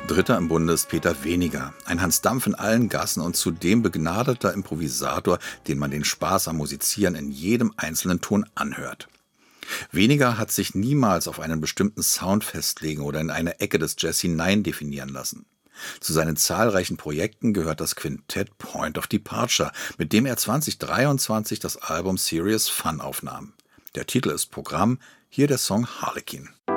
Dritter im Bunde ist Peter Weniger, ein Hans Dampf in allen Gassen und zudem begnadeter Improvisator, den man den Spaß am Musizieren in jedem einzelnen Ton anhört. Weniger hat sich niemals auf einen bestimmten Sound festlegen oder in eine Ecke des Jazz hinein definieren lassen. Zu seinen zahlreichen Projekten gehört das Quintett Point of Departure, mit dem er 2023 das Album Serious Fun aufnahm. Der Titel ist Programm, hier der Song Harlequin.